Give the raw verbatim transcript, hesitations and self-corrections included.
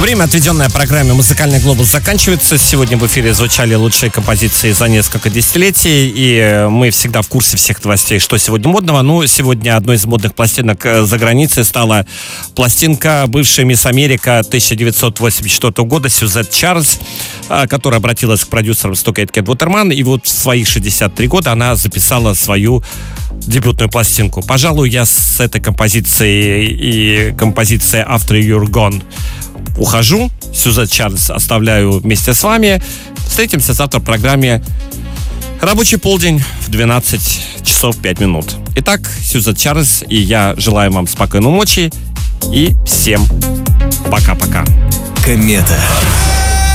Время, отведенное программе «Музыкальный глобус», заканчивается. Сегодня в эфире звучали лучшие композиции за несколько десятилетий, и мы всегда в курсе всех новостей, что сегодня модного. Ну, сегодня одной из модных пластинок за границей стала пластинка бывшей мисс Америка тысяча девятьсот восемьдесят четвёртого года Сюзет Чарльз, которая обратилась к продюсерам Stockade Cat Waterman, и вот в свои шестьдесят три года она записала свою дебютную пластинку. Пожалуй, я с этой композицией и композицией After You're Gone ухожу. Сюзет Чарльз оставляю вместе с вами. Встретимся завтра в программе «Рабочий полдень» в двенадцать часов пять минут. Итак, Сюзет Чарльз и я желаю вам спокойной ночи и всем пока-пока. Комета.